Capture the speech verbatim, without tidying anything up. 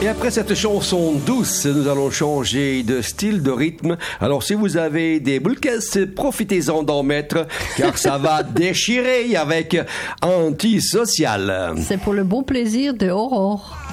Et après cette chanson douce, nous allons changer de style, de rythme. Alors, si vous avez des boules caisses, profitez-en d'en mettre, car ça va déchirer avec Antisocial. C'est pour le bon plaisir de Aurore.